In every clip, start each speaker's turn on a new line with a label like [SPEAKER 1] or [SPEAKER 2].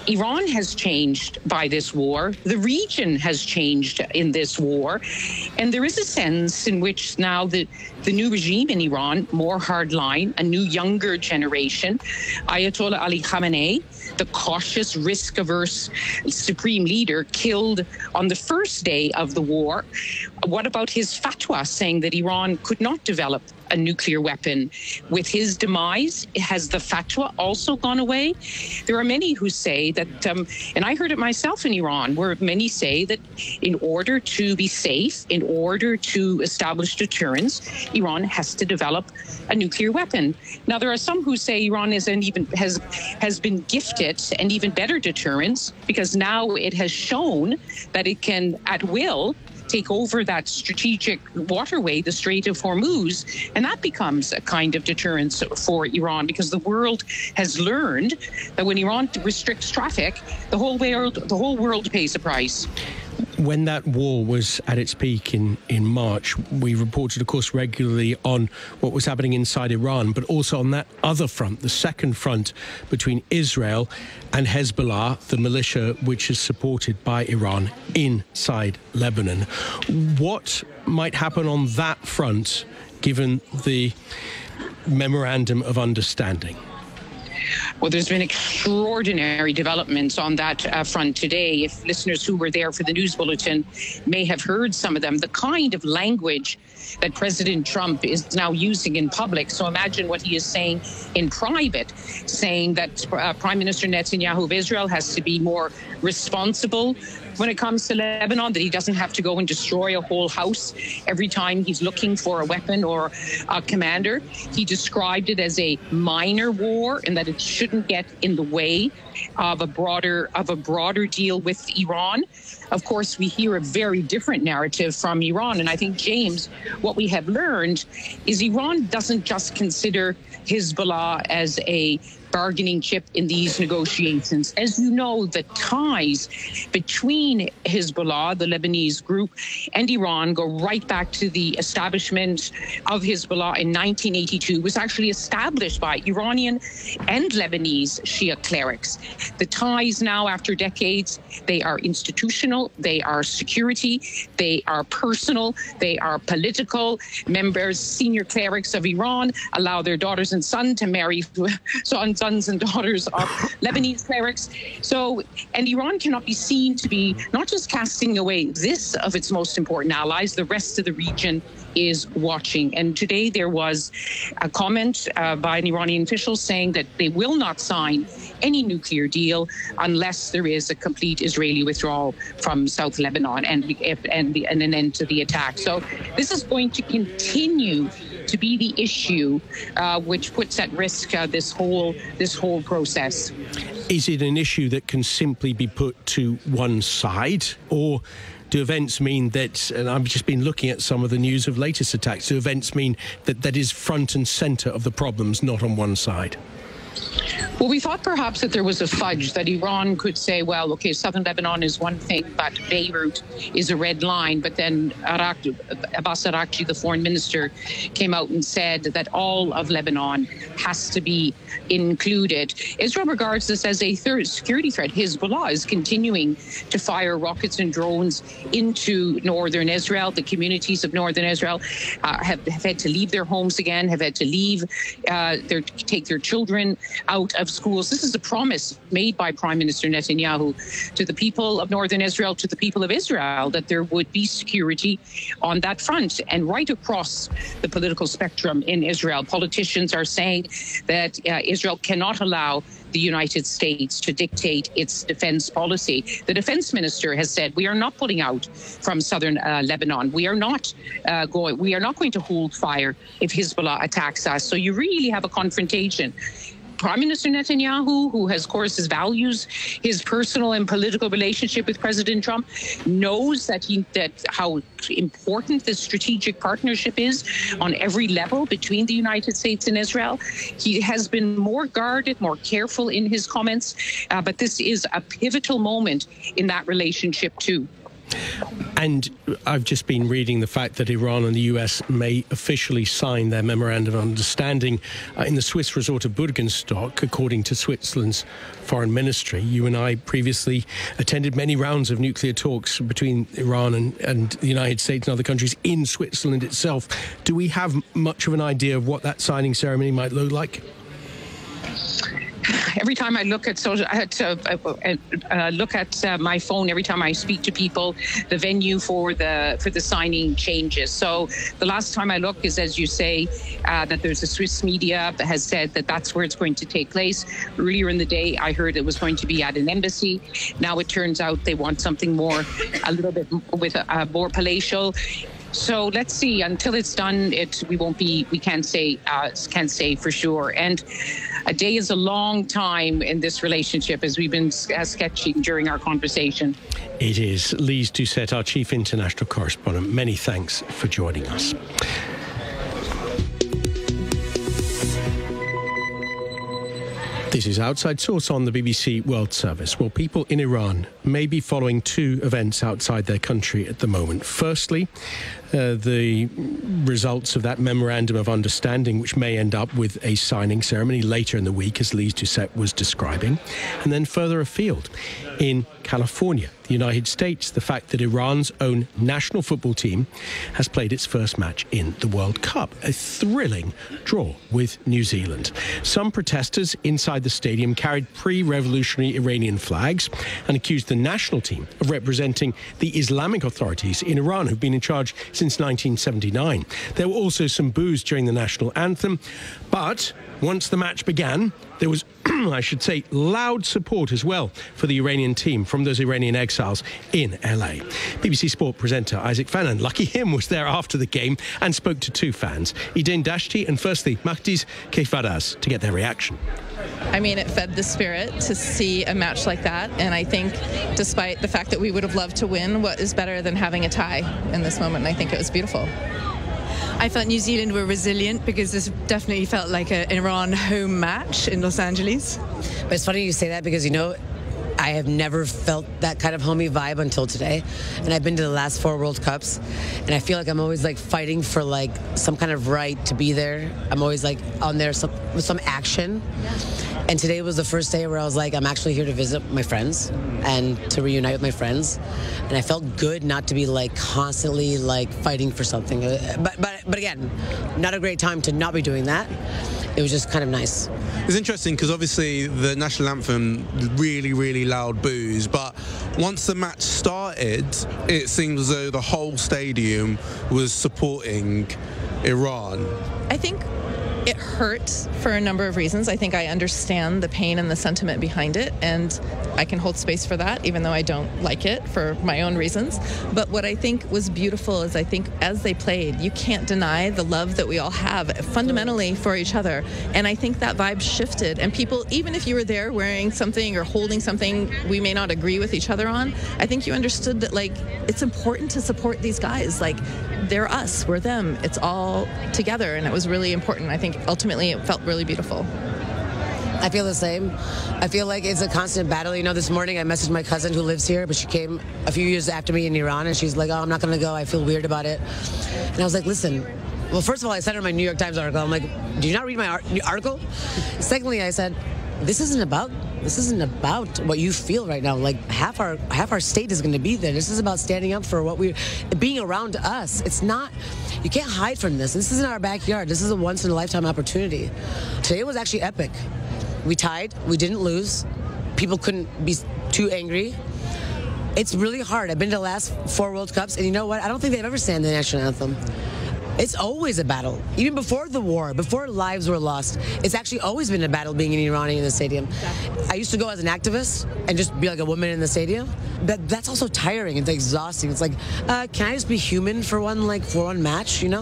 [SPEAKER 1] Iran has changed by this war. The region has changed in this war. And there is a sense in which now the new regime in Iran, more hardline, a new younger generation, Ayatollah Ali Khamenei, the cautious, risk-averse supreme leader, killed on the first day of the war. What about his fatwa saying that Iran could not develop a nuclear weapon? With his demise, has the fatwa also gone away? There are many who say that, and I heard it myself in Iran, where many say that in order to be safe, in order to establish deterrence, Iran has to develop a nuclear weapon. Now, there are some who say Iran has been gifted an even better deterrence because now it has shown that it can, at will, take over that strategic waterway, the Strait of Hormuz, and that becomes a kind of deterrence for Iran because the world has learned that when Iran restricts traffic, the whole world pays a price.
[SPEAKER 2] When that war was at its peak in March, we reported, of course, regularly on what was happening inside Iran, but also on that other front, the second front between Israel and Hezbollah, the militia which is supported by Iran inside Lebanon. What might happen on that front, given the memorandum of understanding?
[SPEAKER 1] Well, there's been extraordinary developments on that front today. If listeners who were there for the news bulletin may have heard some of them, the kind of language that President Trump is now using in public. So imagine what he is saying in private, saying that Prime Minister Netanyahu of Israel has to be more responsible when it comes to Lebanon, that he doesn't have to go and destroy a whole house every time he's looking for a weapon or a commander. He described it as a minor war and that it shouldn't get in the way of a broader deal with Iran. Of course, we hear a very different narrative from Iran. And I think, James, what we have learned is Iran doesn't just consider Hezbollah as a bargaining chip in these negotiations. As you know, the ties between Hezbollah, the Lebanese group, and Iran go right back to the establishment of Hezbollah in 1982. It was actually established by Iranian and Lebanese Shia clerics. The ties now, after decades, they are institutional, they are security, they are personal, they are political. Members, senior clerics of Iran allow their daughters and sons to marry sons and daughters of Lebanese clerics. So, and Iran cannot be seen to be not just casting away this of its most important allies, the rest of the region is watching. And today there was a comment by an Iranian official saying that they will not sign any nuclear deal unless there is a complete Israeli withdrawal from South Lebanon and an end to the attack. So this is going to continue to be the issue which puts at risk this whole process.
[SPEAKER 2] Is it an issue that can simply be put to one side, or do events mean that, and I've just been looking at some of the news of latest attacks, do events mean that that is front and centre of the problems, not on one side?
[SPEAKER 1] Well, we thought perhaps that there was a fudge, that Iran could say, well, okay, southern Lebanon is one thing, but Beirut is a red line. But then Abbas Araghchi, the foreign minister, came out and said that all of Lebanon has to be included. Israel regards this as a third security threat. Hezbollah is continuing to fire rockets and drones into northern Israel. The communities of northern Israel have had to leave their homes again, have had to leave, take their children out of schools. This is a promise made by Prime Minister Netanyahu to the people of northern Israel, to the people of Israel, that there would be security on that front. And right across the political spectrum in Israel, politicians are saying that Israel cannot allow the United States to dictate its defense policy. The defense minister has said, we are not pulling out from southern Lebanon. We are not going to hold fire if Hezbollah attacks us. So you really have a confrontation. Prime Minister Netanyahu, who has, of course, his values, his personal and political relationship with President Trump, knows that how important this strategic partnership is on every level between the United States and Israel. He has been more guarded, more careful in his comments, but this is a pivotal moment in that relationship too.
[SPEAKER 2] And I've just been reading the fact that Iran and the US may officially sign their memorandum of understanding in the Swiss resort of Burgenstock, according to Switzerland's foreign ministry. You and I previously attended many rounds of nuclear talks between Iran and the United States and other countries in Switzerland itself. Do we have much of an idea of what that signing ceremony might look like?
[SPEAKER 1] Every time I look at my phone, every time I speak to people, the venue for the signing changes. So the last time I looked is, as you say, that there's a Swiss media that has said that that's where it's going to take place. Earlier in the day, I heard it was going to be at an embassy. Now it turns out they want something more, a little bit with more palatial. So let's see. Until it's done, we can't say for sure. And a day is a long time in this relationship, as we've been sketching during our conversation.
[SPEAKER 2] It is. Lise Doucet, our chief international correspondent. Many thanks for joining us. This is Outside Source on the BBC World Service. Well, people in Iran may be following two events outside their country at the moment. Firstly, the results of that memorandum of understanding, which may end up with a signing ceremony later in the week, as Lise Doucet was describing. And then further afield, in California, the United States, the fact that Iran's own national football team has played its first match in the World Cup. A thrilling draw with New Zealand. Some protesters inside the stadium carried pre-revolutionary Iranian flags and accused the national team of representing the Islamic authorities in Iran, who've been in charge since 1979. There were also some boos during the national anthem, but once the match began, there was, I should say, loud support as well for the Iranian team from those Iranian exiles in LA. BBC Sport presenter Isaac Fanan, lucky him, was there after the game and spoke to two fans, Eden Dashti and firstly Mahdiz Keifaraz, to get their reaction.
[SPEAKER 3] I mean, it fed the spirit to see a match like that, and I think despite the fact that we would have loved to win, what is better than having a tie in this moment? And I think it was beautiful.
[SPEAKER 4] I felt New Zealand were resilient because this definitely felt like an Iran home match in Los Angeles.
[SPEAKER 5] But it's funny you say that because, you know, I have never felt that kind of homey vibe until today. And I've been to the last 4 World Cups, and I feel like I'm always like fighting for like some kind of right to be there. I'm always like on there with some action. And today was the first day where I was like, I'm actually here to visit my friends and to reunite with my friends. And I felt good not to be like constantly like fighting for something. But again, not a great time to not be doing that. It was just kind of nice.
[SPEAKER 6] It's interesting because obviously the national anthem, really, really loud boos, but once the match started, it seems as though the whole stadium was supporting Iran.
[SPEAKER 3] I think it hurt for a number of reasons. I think I understand the pain and the sentiment behind it, and I can hold space for that, even though I don't like it for my own reasons. But what I think was beautiful is I think as they played, you can't deny the love that we all have fundamentally for each other. And I think that vibe shifted, and people, even if you were there wearing something or holding something we may not agree with each other on, I think you understood that, like, it's important to support these guys. Like, they're us, we're them. It's all together, and it was really important. I think ultimately it felt really beautiful.
[SPEAKER 5] I feel the same. I feel like it's a constant battle. You know, this morning I messaged my cousin who lives here, but she came a few years after me in Iran, and she's like, oh, I'm not going to go. I feel weird about it. And I was like, listen, well, first of all, I sent her my New York Times article. I'm like, do you not read my article? Secondly, I said, this isn't about what you feel right now. Like half our state is going to be there. This is about standing up for what being around us. It's not, you can't hide from this. This isn't our backyard. This is a once in a lifetime opportunity. Today was actually epic. We tied, we didn't lose. People couldn't be too angry. It's really hard. I've been to the last 4 World Cups, and you know what? I don't think they've ever sang the national anthem. It's always a battle. Even before the war, before lives were lost, it's actually always been a battle being an Iranian in the stadium. I used to go as an activist and just be like a woman in the stadium. But that's also tiring. It's exhausting. It's like, can I just be human for one match, you know?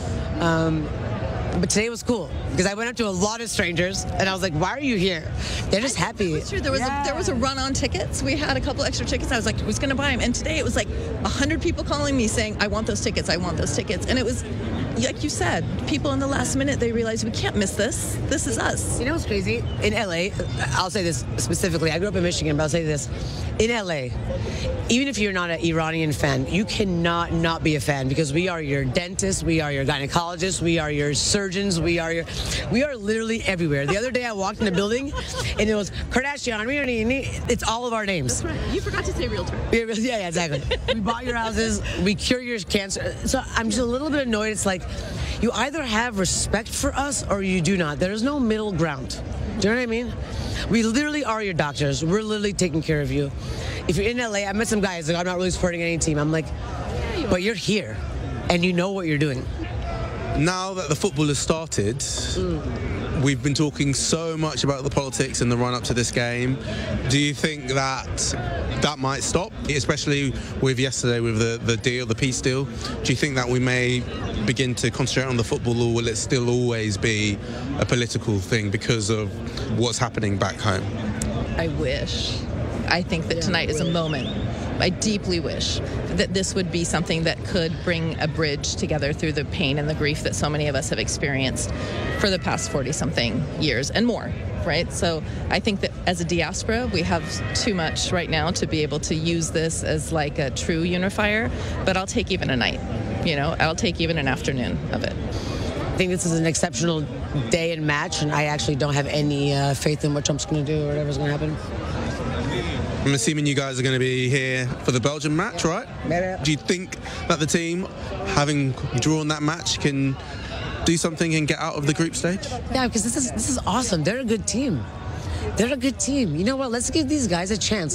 [SPEAKER 5] But today was cool because I went up to a lot of strangers and I was like, why are you here? They're just happy.
[SPEAKER 3] It's true. There was a run on tickets. We had a couple extra tickets. I was like, who's going to buy them? And today it was like 100 people calling me saying, I want those tickets. I want those tickets. And it was like you said, people in the last minute, they realize we can't miss this. This is us.
[SPEAKER 5] You know what's crazy? In LA, I'll say this specifically. I grew up in Michigan, but I'll say this. In LA, even if you're not an Iranian fan, you cannot not be a fan because we are your dentists, we are your gynecologists, we are your surgeons, we are literally everywhere. The other day I walked in a building and it was Kardashian, it's all of our names.
[SPEAKER 3] That's right. You forgot to say realtor.
[SPEAKER 5] Yeah, exactly. We bought your houses, we cure your cancer. So I'm just a little bit annoyed. It's like, you either have respect for us or you do not. There is no middle ground. Do you know what I mean? We literally are your doctors. We're literally taking care of you. If you're in LA, I met some guys like, I'm not really supporting any team. I'm like, but you're here and you know what you're doing.
[SPEAKER 6] Now that the football has started, we've been talking so much about the politics in the run-up to this game. Do you think that might stop, especially with yesterday with the peace deal? Do you think that we may begin to concentrate on the football, or will it still always be a political thing because of what's happening back home?
[SPEAKER 3] I wish. I think that tonight is a moment. I deeply wish that this would be something that could bring a bridge together through the pain and the grief that so many of us have experienced for the past 40-something years and more, right? So I think that as a diaspora, we have too much right now to be able to use this as like a true unifier, but I'll take even a night, I'll take even an afternoon of it.
[SPEAKER 5] I think this is an exceptional day and match, and I actually don't have any faith in what Trump's going to do or whatever's going to happen.
[SPEAKER 6] I'm assuming you guys are going to be here for the Belgium match, right?
[SPEAKER 5] Yeah.
[SPEAKER 6] Do you think that the team, having drawn that match, can do something and get out of the group stage?
[SPEAKER 5] Yeah, because this is awesome. They're a good team. They're a good team. You know what? Let's give these guys a chance.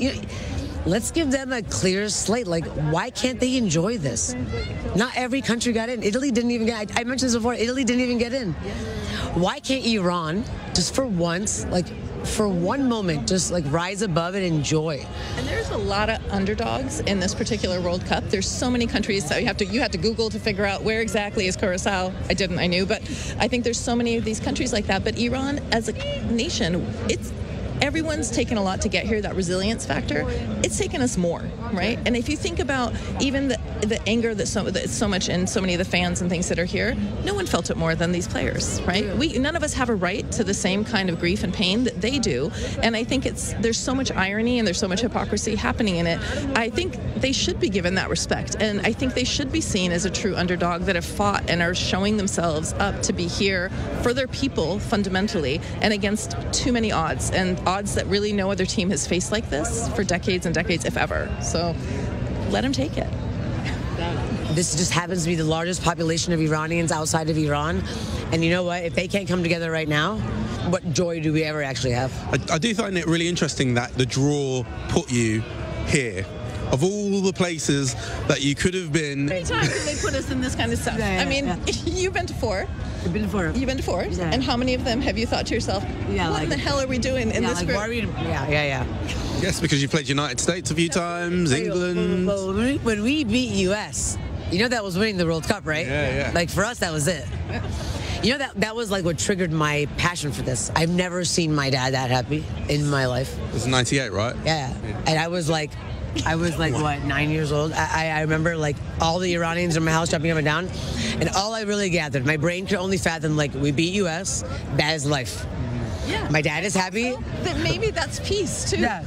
[SPEAKER 5] Let's give them a clear slate. Like, why can't they enjoy this? Not every country got in. Italy didn't even get. I mentioned this before. Italy didn't even get in. Why can't Iran, just for once, for one moment, just rise above and enjoy?
[SPEAKER 3] And there's a lot of underdogs in this particular World Cup. There's so many countries, so you had to Google to figure out where exactly is Curacao. I knew, but I think there's so many of these countries like that. But Iran, as a nation, everyone's taken a lot to get here, that resilience factor. It's taken us more, right? And if you think about even the anger that's so much in so many of the fans and things that are here, no one felt it more than these players, right? None of us have a right to the same kind of grief and pain that they do. And I think there's so much irony and there's so much hypocrisy happening in it. I think they should be given that respect. And I think they should be seen as a true underdog that have fought and are showing themselves up to be here for their people fundamentally and against too many odds, and odds that really no other team has faced like this for decades and decades, if ever. So let them take it.
[SPEAKER 5] This just happens to be the largest population of Iranians outside of Iran. And you know what? If they can't come together right now, what joy do we ever actually have?
[SPEAKER 6] I do find it really interesting that the draw put you here. Of all the places that you could have been...
[SPEAKER 3] How many times do they put us in this kind of stuff? You've been to 4.
[SPEAKER 5] I've been to 4.
[SPEAKER 3] You've been to 4? Yeah. And how many of them have you thought to yourself, what in the hell are we doing in this group?
[SPEAKER 6] Yes, because you played United States a few times, England...
[SPEAKER 5] When we beat U.S., that was winning the World Cup, right?
[SPEAKER 6] Yeah.
[SPEAKER 5] For us, that was it. That was what triggered my passion for this. I've never seen my dad that happy in my life.
[SPEAKER 6] It was 98, right?
[SPEAKER 5] Yeah. And I was what, 9 years old? I remember all the Iranians in my house jumping up and down, and all I really gathered, my brain could only fathom we beat U.S. That is life. Yeah. My dad is happy.
[SPEAKER 3] That maybe that's peace too.
[SPEAKER 5] Yeah.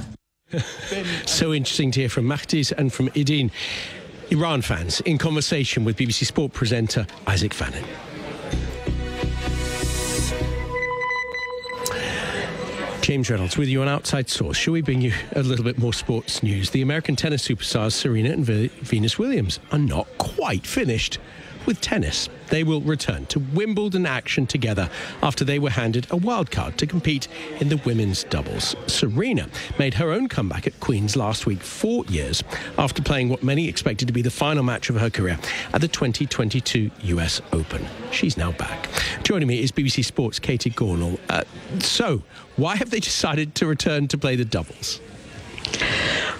[SPEAKER 2] So interesting to hear from Mahdiz and from Idine, Iran fans, in conversation with BBC Sport presenter Isaac Fannin. James Reynolds with you on Outside Source. Shall we bring you a little bit more sports news? The American tennis superstars Serena and Venus Williams are not quite finished with tennis. They will return to Wimbledon action together after they were handed a wild card to compete in the women's doubles. Serena made her own comeback at Queen's last week, 4 years after playing what many expected to be the final match of her career at the 2022 US Open. She's now back. Joining me is BBC Sports' Katie Gornall. So, why have they decided to return to play the doubles?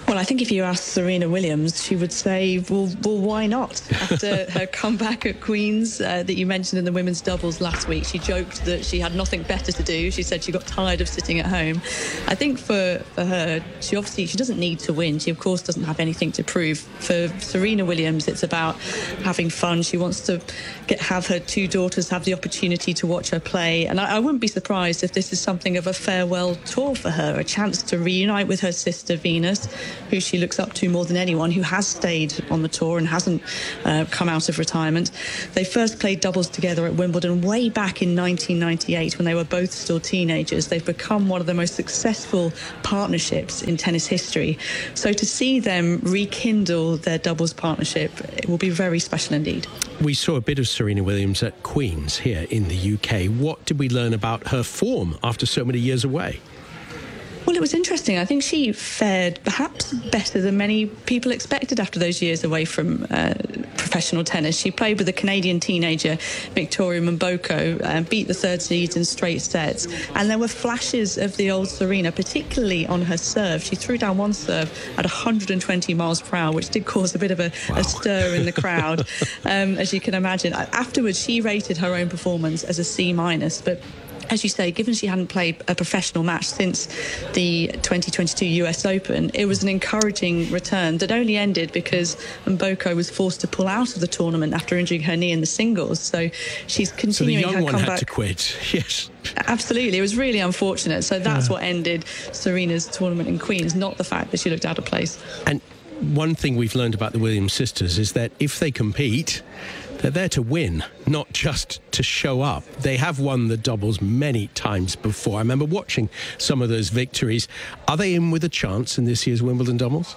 [SPEAKER 7] Well, I think if you asked Serena Williams, she would say, well, why not? After her comeback at Queen's that you mentioned in the women's doubles last week, she joked that she had nothing better to do. She said she got tired of sitting at home. I think for her, she doesn't need to win. She, of course, doesn't have anything to prove. For Serena Williams, it's about having fun. She wants to have her two daughters have the opportunity to watch her play. And I wouldn't be surprised if this is something of a farewell tour for her, a chance to reunite with her sister Venus, who she looks up to more than anyone, who has stayed on the tour and hasn't come out of retirement. They first played doubles together at Wimbledon way back in 1998 when they were both still teenagers. They've become one of the most successful partnerships in tennis history. So to see them rekindle their doubles partnership, it will be very special indeed.
[SPEAKER 2] We saw a bit of Serena Williams at Queen's here in the UK. What did we learn about her form after so many years away?
[SPEAKER 7] Well, it was interesting. I think she fared perhaps better than many people expected after those years away from professional tennis. She played with a Canadian teenager, Victoria Mboko, beat the third seeds in straight sets. And there were flashes of the old Serena, particularly on her serve. She threw down one serve at 120 miles per hour, which did cause a bit of a stir in the crowd, as you can imagine. Afterwards, she rated her own performance as a C-, but as you say, given she hadn't played a professional match since the 2022 US Open, it was an encouraging return that only ended because Mboko was forced to pull out of the tournament after injuring her knee in the singles. So she's continuing her comeback. So the young one had
[SPEAKER 2] to quit, yes.
[SPEAKER 7] Absolutely. It was really unfortunate. So that's what ended Serena's tournament in Queen's, not the fact that she looked out of place.
[SPEAKER 2] And one thing we've learned about the Williams sisters is that if they compete, they're there to win, not just to show up. They have won the doubles many times before. I remember watching some of those victories. Are they in with a chance in this year's Wimbledon doubles?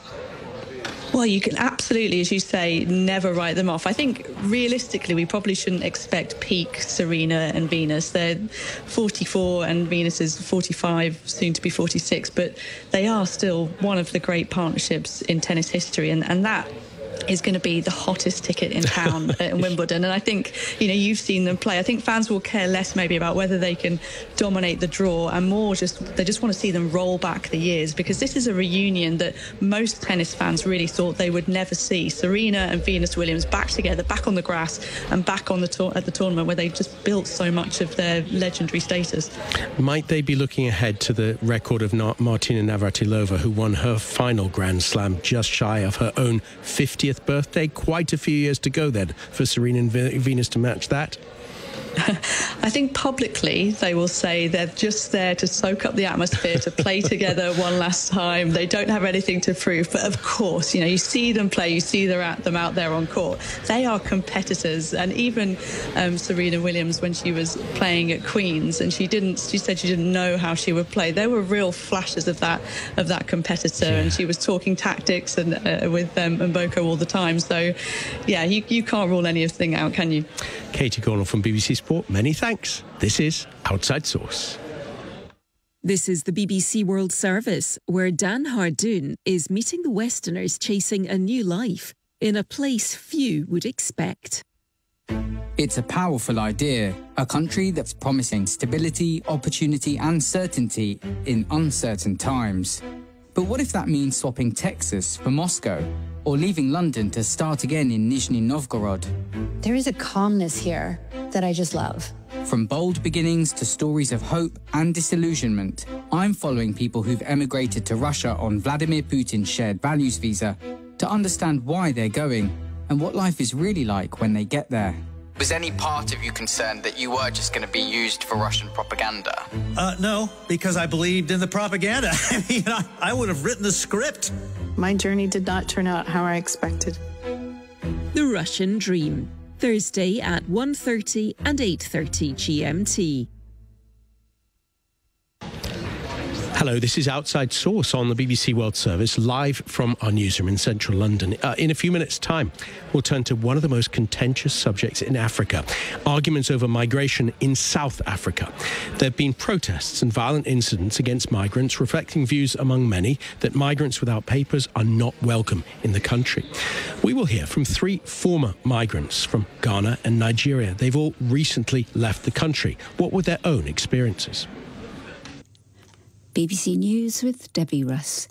[SPEAKER 7] Well, you can absolutely, as you say, never write them off. I think realistically, we probably shouldn't expect peak Serena and Venus. They're 44 and Venus is 45, soon to be 46, but they are still one of the great partnerships in tennis history, and that is going to be the hottest ticket in town in Wimbledon. And I think, you've seen them play. I think fans will care less maybe about whether they can dominate the draw and more they just want to see them roll back the years, because this is a reunion that most tennis fans really thought they would never see. Serena and Venus Williams back together, back on the grass and back on at the tournament where they just built so much of their legendary status.
[SPEAKER 2] Might they be looking ahead to the record of Martina Navratilova, who won her final Grand Slam just shy of her own 50th birthday? Quite a few years to go then for Serena and Venus to match that.
[SPEAKER 7] I think publicly they will say they're just there to soak up the atmosphere, to play together one last time. They don't have anything to prove. But of course, you see them play, you see them out there on court. They are competitors. And even Serena Williams, when she was playing at Queen's, and she said she didn't know how she would play. There were real flashes of that competitor, and she was talking tactics and with Mboko all the time. So, yeah, you can't rule anything out, can you?
[SPEAKER 2] Katie Cornell from BBC Sport, many thanks. This is Outside Source.
[SPEAKER 8] This is the BBC World Service, where Dan Hardoon is meeting the Westerners chasing a new life in a place few would expect.
[SPEAKER 9] It's a powerful idea, a country that's promising stability, opportunity and certainty in uncertain times. But what if that means swapping Texas for Moscow? Or leaving London to start again in Nizhny Novgorod?
[SPEAKER 10] There is a calmness here that I just love.
[SPEAKER 9] From bold beginnings to stories of hope and disillusionment, I'm following people who've emigrated to Russia on Vladimir Putin's shared values visa to understand why they're going and what life is really like when they get there.
[SPEAKER 11] Was any part of you concerned that you were just going to be used for Russian propaganda?
[SPEAKER 12] No, because I believed in the propaganda. I mean, I would have written the script.
[SPEAKER 13] My journey did not turn out how I expected.
[SPEAKER 8] The Russian Dream, Thursday at 1:30 and 8:30 GMT.
[SPEAKER 2] Hello, this is Outside Source on the BBC World Service, live from our newsroom in central London. In a few minutes' time, we'll turn to one of the most contentious subjects in Africa, arguments over migration in South Africa. There have been protests and violent incidents against migrants, reflecting views among many that migrants without papers are not welcome in the country. We will hear from 3 former migrants from Ghana and Nigeria. They've all recently left the country. What were their own experiences?
[SPEAKER 14] BBC News with Debbie Russ.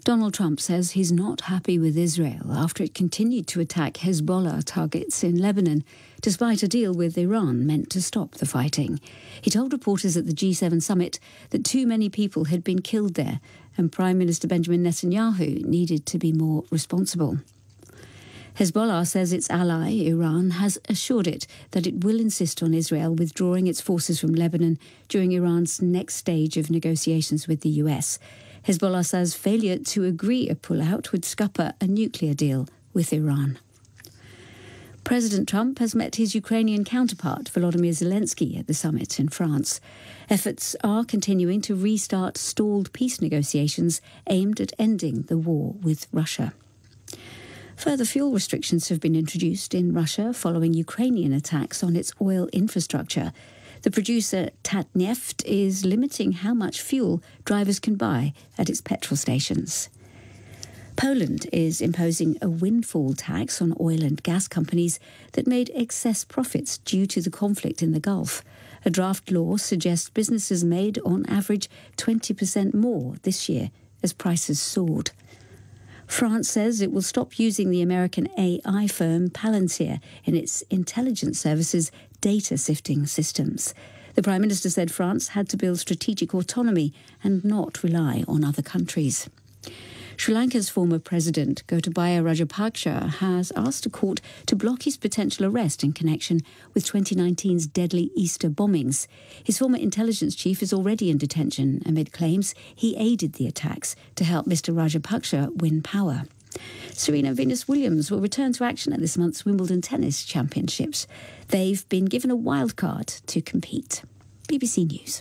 [SPEAKER 14] Donald Trump says he's not happy with Israel after it continued to attack Hezbollah targets in Lebanon, despite a deal with Iran meant to stop the fighting. He told reporters at the G7 summit that too many people had been killed there, and Prime Minister Benjamin Netanyahu needed to be more responsible. Hezbollah says its ally, Iran, has assured it that it will insist on Israel withdrawing its forces from Lebanon during Iran's next stage of negotiations with the US. Hezbollah says failure to agree a pullout would scupper a nuclear deal with Iran. President Trump has met his Ukrainian counterpart, Volodymyr Zelensky, at the summit in France. Efforts are continuing to restart stalled peace negotiations aimed at ending the war with Russia. Further fuel restrictions have been introduced in Russia following Ukrainian attacks on its oil infrastructure. The producer Tatneft is limiting how much fuel drivers can buy at its petrol stations. Poland is imposing a windfall tax on oil and gas companies that made excess profits due to the conflict in the Gulf. A draft law suggests businesses made, on average, 20% more this year as prices soared. France says it will stop using the American AI firm Palantir in its intelligence services data sifting systems. The Prime Minister said France had to build strategic autonomy and not rely on other countries. Sri Lanka's former president, Gotabaya Rajapaksa, has asked a court to block his potential arrest in connection with 2019's deadly Easter bombings. His former intelligence chief is already in detention amid claims he aided the attacks to help Mr. Rajapaksa win power. Serena Venus Williams will return to action at this month's Wimbledon Tennis Championships. They've been given a wild card to compete. BBC News.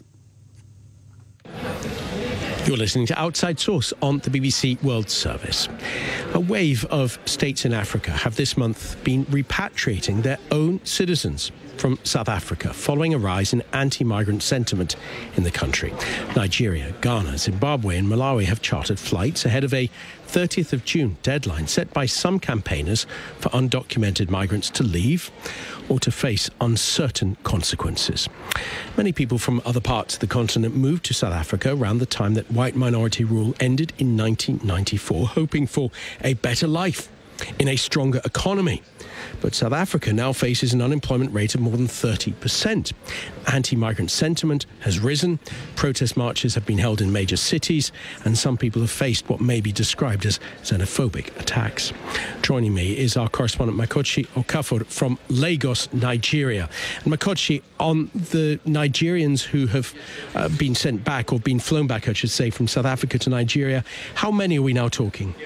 [SPEAKER 2] You're listening to Outside Source on the BBC World Service. A wave of states in Africa have this month been repatriating their own citizens from South Africa following a rise in anti-migrant sentiment in the country. Nigeria, Ghana, Zimbabwe and Malawi have chartered flights ahead of a 30th of June deadline set by some campaigners for undocumented migrants to leave or to face uncertain consequences. Many people from other parts of the continent moved to South Africa around the time that white minority rule ended in 1994, hoping for a better life in a stronger economy. But South Africa now faces an unemployment rate of more than 30%. Anti-migrant sentiment has risen, protest marches have been held in major cities, and some people have faced what may be described as xenophobic attacks. Joining me is our correspondent Makochi Okafor from Lagos, Nigeria. And Makochi, on the Nigerians who have been sent back, or been flown back, I should say, from South Africa to Nigeria, how many are we now talking?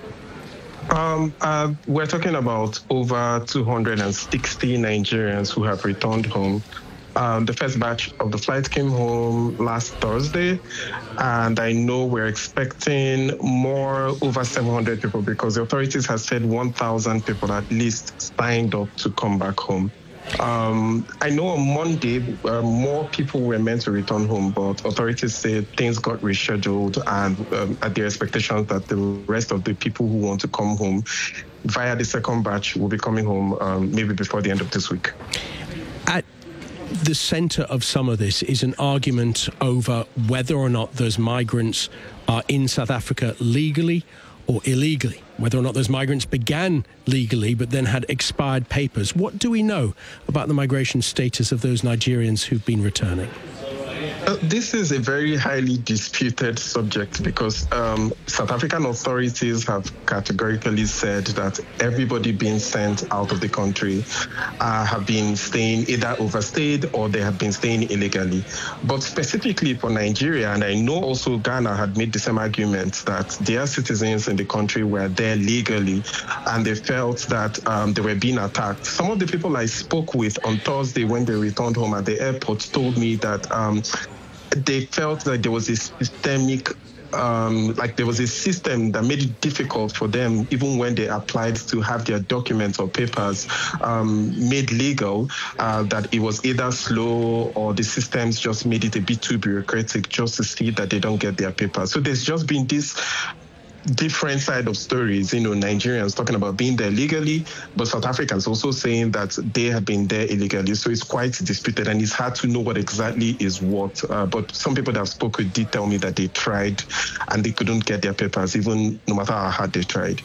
[SPEAKER 15] We're talking about over 260 Nigerians who have returned home. The first batch of the flight came home last Thursday, and I know we're expecting more, over 700 people, because the authorities have said 1,000 people at least signed up to come back home. I know on Monday, more people were meant to return home, but authorities said things got rescheduled, and at their expectations that the rest of the people who want to come home via the second batch will be coming home maybe before the end of this week.
[SPEAKER 2] At the centre of some of this is an argument over whether or not those migrants are in South Africa legally or illegally, whether or not those migrants began legally but then had expired papers. What do we know about the migration status of those Nigerians who've been returning?
[SPEAKER 15] This is a very highly disputed subject because South African authorities have categorically said that everybody being sent out of the country have been staying, either overstayed or they have been staying illegally. But specifically for Nigeria, and I know also Ghana had made the same argument that their citizens in the country were there legally and they felt that they were being attacked. Some of the people I spoke with on Thursday when they returned home at the airport told me that they felt like there was a systemic, there was a system that made it difficult for them, even when they applied to have their documents or papers made legal, that it was either slow or the systems just made it a bit too bureaucratic just to see that they don't get their papers. So there's just been this different side of stories. Nigerians talking about being there legally, but South Africans also saying that they have been there illegally. So it's quite disputed, and it's hard to know what exactly is what. But some people that I've spoken with did tell me that they tried and they couldn't get their papers, even no matter how hard they tried.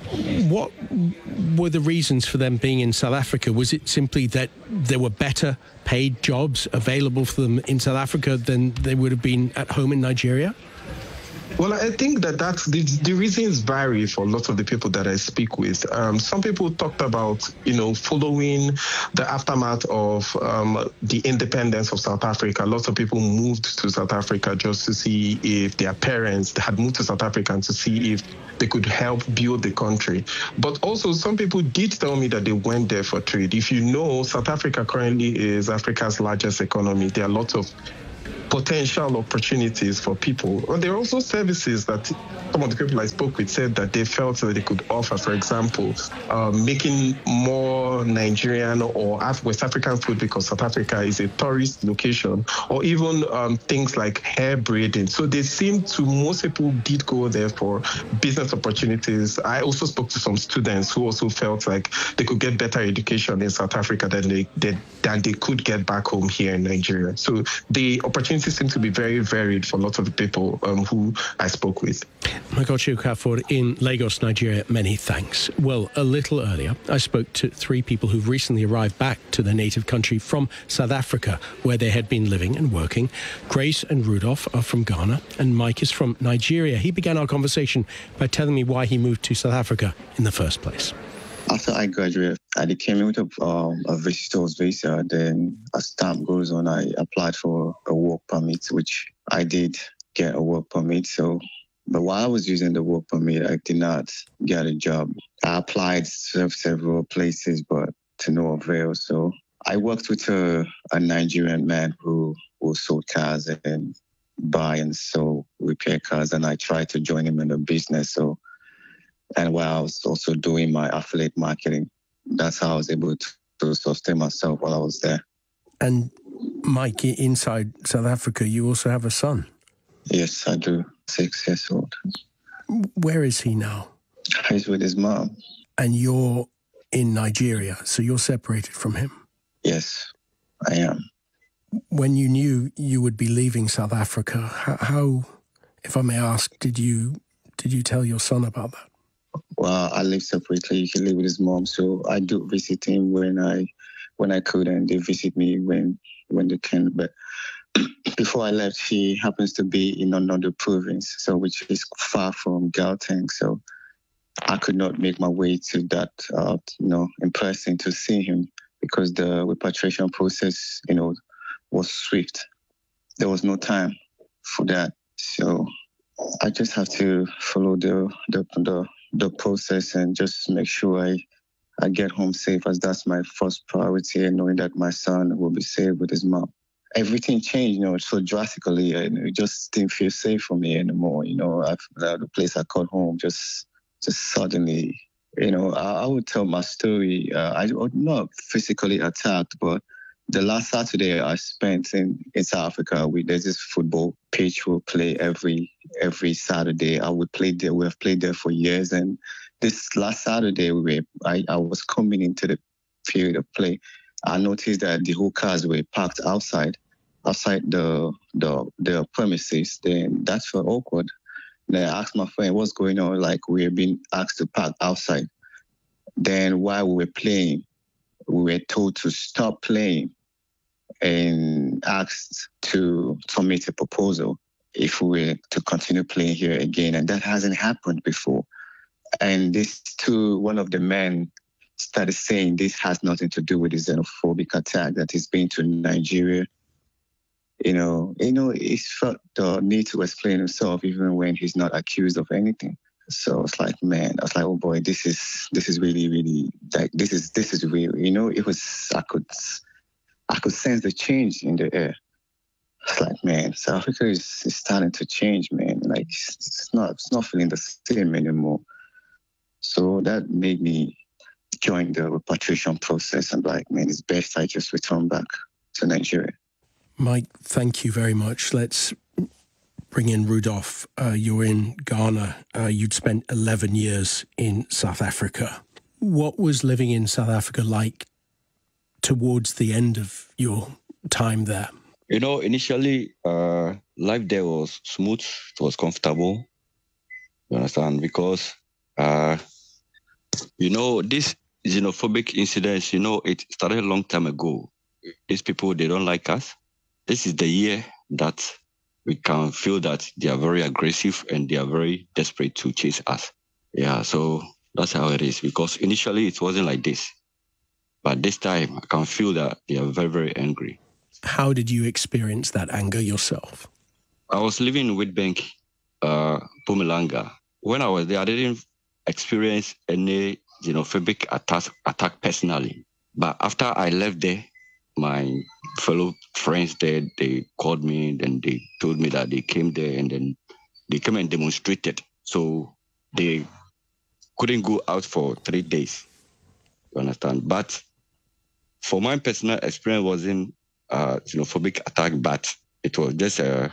[SPEAKER 2] What were the reasons for them being in South Africa? Was it simply that there were better paid jobs available for them in South Africa than they would have been at home in Nigeria?
[SPEAKER 15] Well, I think that's the reasons vary for lots of the people that I speak with. Some people talked about, following the aftermath of the independence of South Africa. Lots of people moved to South Africa just to see if their parents had moved to South Africa and to see if they could help build the country. But also some people did tell me that they went there for trade. If you know, South Africa currently is Africa's largest economy. There are lots of potential opportunities for people. But there are also services that some of the people I spoke with said that they felt that they could offer. For example, making more Nigerian or West African food, because South Africa is a tourist location, or even things like hair braiding. So they seem to, most people did go there for business opportunities. I also spoke to some students who also felt like they could get better education in South Africa than they could get back home here in Nigeria. So the opportunities seem to be very varied for lots of the people who I spoke with.
[SPEAKER 2] Michael Chukwukafor in Lagos, Nigeria, many thanks. Well, a little earlier, I spoke to three people who've recently arrived back to their native country from South Africa, where they had been living and working. Grace and Rudolph are from Ghana, and Mike is from Nigeria. He began our conversation by telling me why he moved to South Africa in the first place.
[SPEAKER 16] After I graduated, I came in with a visitor's visa. Then as time goes on, I applied for a work permit, which I did get a work permit. But while I was using the work permit, I did not get a job. I applied several places, but to no avail. So I worked with a Nigerian man who sold cars and buy and sell repair cars, and I tried to join him in the business. And while I was also doing my affiliate marketing, that's how I was able to sustain myself while I was there.
[SPEAKER 2] And Mike, inside South Africa, you also have a son.
[SPEAKER 16] Yes, I do. 6 years old.
[SPEAKER 2] Where is he now?
[SPEAKER 16] He's with his mom.
[SPEAKER 2] And you're in Nigeria, so you're separated from him?
[SPEAKER 16] Yes, I am.
[SPEAKER 2] When you knew you would be leaving South Africa, how, if I may ask, did you tell your son about that?
[SPEAKER 16] Well, I live separately. He lives with his mom, so I do visit him when I could, and they visit me when they can. But before I left, he happens to be in another province, so which is far from Gauteng. So I could not make my way to that, in person to see him, because the repatriation process, was swift. There was no time for that, so I just have to follow the process and just make sure I get home safe, as that's my first priority, and knowing that my son will be safe with his mom. Everything changed, so drastically, and it just didn't feel safe for me anymore. The place I called home just suddenly, I would tell my story. I was not physically attacked, but the last Saturday I spent in South Africa, there's this football pitch we'll play every Saturday. I would play there. We have played there for years. And this last Saturday, I was coming into the period of play. I noticed that the whole cars were parked outside the premises. Then that felt awkward. Then I asked my friend, what's going on? Like, we have been asked to park outside. Then while we were playing, we were told to stop playing and asked to submit a proposal if we were to continue playing here again. And that hasn't happened before. And one of the men started saying this has nothing to do with the xenophobic attack that he's been to Nigeria. He felt the need to explain himself even when he's not accused of anything. So it's like, man, I was like, oh boy, this is really, really, like, this is real. It was, I could sense the change in the air. It's like, man, South Africa is starting to change, man. Like, it's not feeling the same anymore. So that made me join the repatriation process. I'm like, man, it's best I just return back to Nigeria.
[SPEAKER 2] Mike, thank you very much. Let's bring in Rudolph. You're in Ghana. You'd spent 11 years in South Africa. What was living in South Africa like towards the end of your time there?
[SPEAKER 17] You know, initially, life there was smooth. It was comfortable. You understand? Because, you know, this xenophobic incidents, you know, it started a long time ago. These people, they don't like us. This is the year that we can feel that they are very aggressive and they are very desperate to chase us. Yeah, so that's how it is. Because initially it wasn't like this. But this time I can feel that they are very, very angry.
[SPEAKER 2] How did you experience that anger yourself?
[SPEAKER 17] I was living in Witbank, Mpumalanga. When I was there, I didn't experience any xenophobic attack personally. But after I left there, my fellow friends there, they called me and they told me that they came there and then they came and demonstrated. So they couldn't go out for 3 days. You understand? But for my personal experience, wasn't xenophobic attack, but it was just a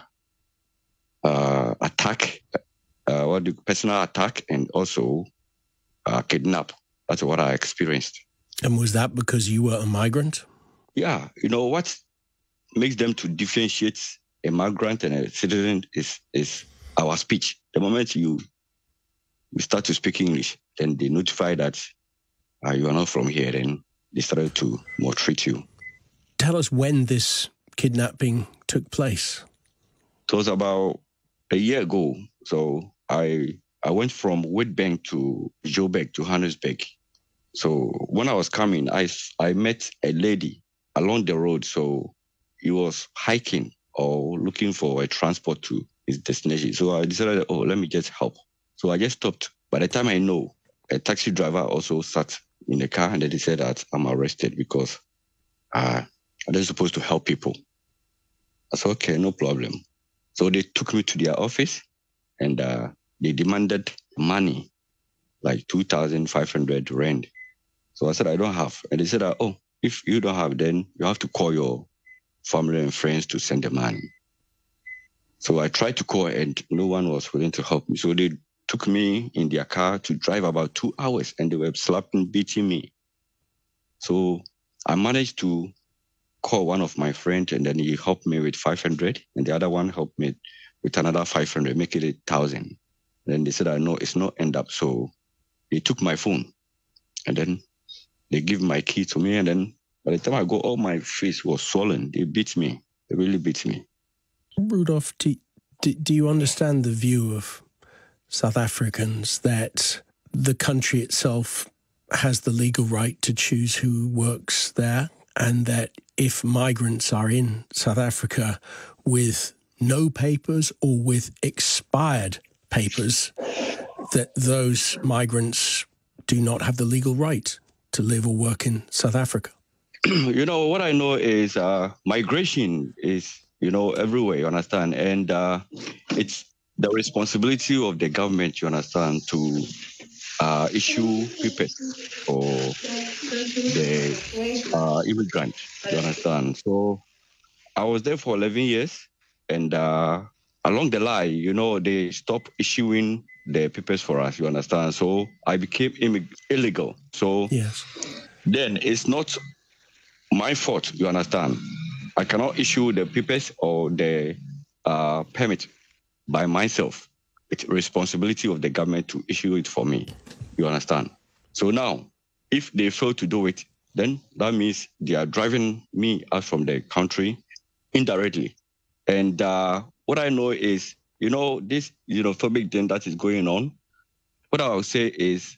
[SPEAKER 17] attack, personal attack, and also kidnap. That's what I experienced.
[SPEAKER 2] And was that because you were a migrant?
[SPEAKER 17] Yeah, you know what makes them to differentiate a migrant and a citizen is our speech. The moment you start to speak English, then they notify that you are not from here, then they started to maltreat you.
[SPEAKER 2] Tell us when this kidnapping took place.
[SPEAKER 17] It was about a year ago. So I went from Witbank to Joburg, to Johannesburg. So when I was coming, I met a lady along the road. So he was hiking or looking for a transport to his destination. So I decided, let me just help. So I just stopped. By the time I know, a taxi driver also sat in the car and they said that I'm arrested because I'm not supposed to help people. I said, okay, no problem. So they took me to their office and they demanded money, like 2,500 rand. So I said, I don't have. And they said, if you don't have, then you have to call your family and friends to send the money. So I tried to call and no one was willing to help me. So they took me in their car to drive about 2 hours and they were slapping, beating me. So I managed to call one of my friends and then he helped me with 500 and the other one helped me with another 500, make it 1,000. Then they said, no, it's not end up. So they took my phone and then they give my key to me. And then by the time I go, all my face was swollen. They beat me. They really beat me.
[SPEAKER 2] Rudolph, do you understand the view of South Africans that the country itself has the legal right to choose who works there, and that if migrants are in South Africa with no papers or with expired papers, that those migrants do not have the legal right to live or work in South Africa?
[SPEAKER 17] You know, what I know is migration is, everywhere, you understand? And it's the responsibility of the government, you understand, to issue papers for the immigrant, you understand? So I was there for 11 years and along the line, they stopped issuing the papers for us, you understand? So I became illegal. So
[SPEAKER 2] yes.
[SPEAKER 17] Then it's not my fault, you understand? I cannot issue the papers or the permit by myself. It's responsibility of the government to issue it for me, you understand? So now, if they fail to do it, then that means they are driving me out from the country indirectly. And what I know is, this xenophobic thing that is going on, what I would say is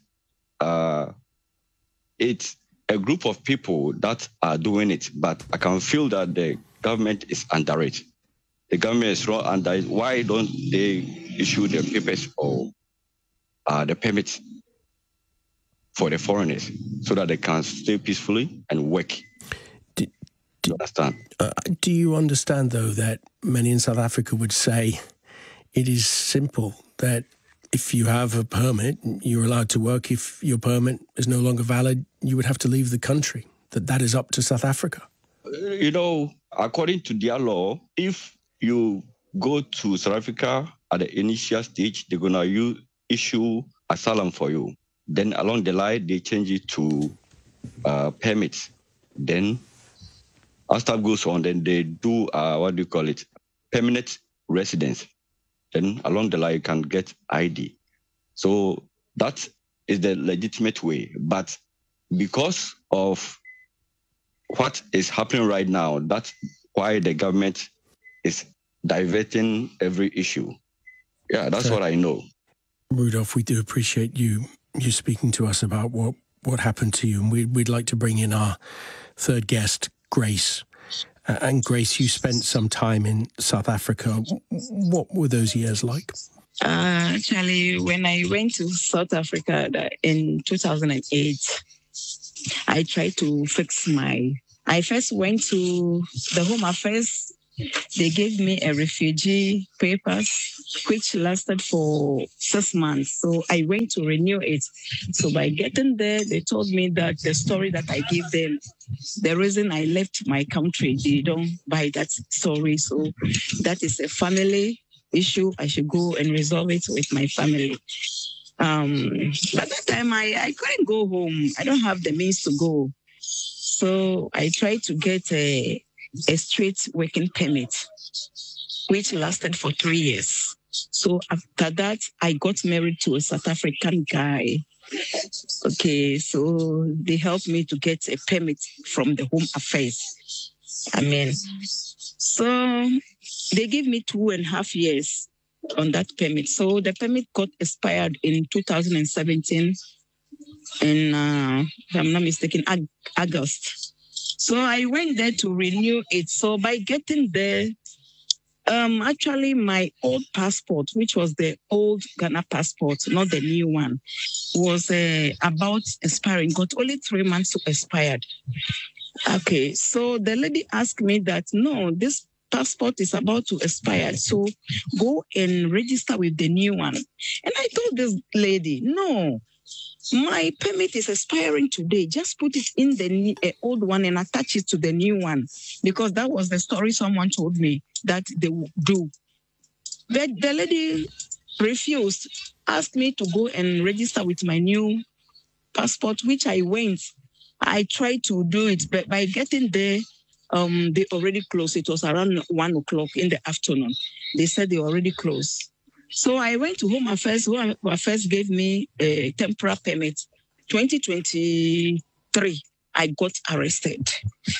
[SPEAKER 17] it's a group of people that are doing it, but I can feel that the government is under it. The government is wrong under it. Why don't they issue the papers or the permits for the foreigners so that they can stay peacefully and work? Do you understand?
[SPEAKER 2] Do you understand, though, that many in South Africa would say it is simple, that if you have a permit, you're allowed to work. If your permit is no longer valid, you would have to leave the country, that is up to South Africa?
[SPEAKER 17] According to their law, if you go to South Africa at the initial stage, they're going to issue asylum for you. Then along the line, they change it to permits. Then as time goes on, then they do, permanent residence. Then along the line, you can get ID. So that is the legitimate way. But because of what is happening right now, that's why the government is diverting every issue. Yeah, that's what I know.
[SPEAKER 2] Rudolph, we do appreciate you speaking to us about what happened to you. And we'd like to bring in our third guest, Grace. And Grace, you spent some time in South Africa. What were those years like?
[SPEAKER 18] Actually, when I went to South Africa in 2008, I tried to fix I first went to the Home Affairs. They gave me a refugee papers, which lasted for 6 months. So I went to renew it. So by getting there, they told me that the story that I gave them, the reason I left my country, they don't buy that story. So that is a family issue. I should go and resolve it with my family. But that time I couldn't go home. I don't have the means to go. So I tried to get a straight working permit, which lasted for 3 years. So after that, I got married to a South African guy. Okay, so they helped me to get a permit from the Home Affairs. So they gave me 2.5 years on that permit. So the permit got expired in 2017, if I'm not mistaken, August. So I went there to renew it. So by getting there, actually my old passport, which was the old Ghana passport, not the new one, was about expiring. Got only 3 months to expire. Okay, so the lady asked me that, no, this passport is about to expire, so go and register with the new one. And I told this lady, no, my permit is expiring today. Just put it in the old one and attach it to the new one, because that was the story someone told me that they would do. But the lady refused, asked me to go and register with my new passport, which I went. I tried to do it, but by getting there, they already closed. It was around 1 o'clock in the afternoon. They said they already closed. So I went to Home Affairs. Home Affairs gave me a temporary permit. 2023, I got arrested.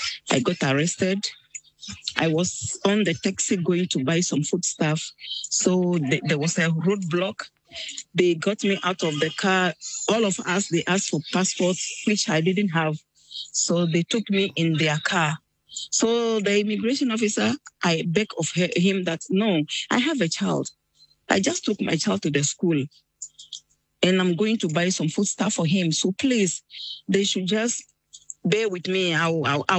[SPEAKER 18] I was on the taxi going to buy some foodstuff. So there was a roadblock. They got me out of the car. All of us, they asked for passports, which I didn't have. So they took me in their car. So the immigration officer, I begged of him that, no, I have a child. I just took my child to the school and I'm going to buy some food stuff for him. So please, they should just bear with me. I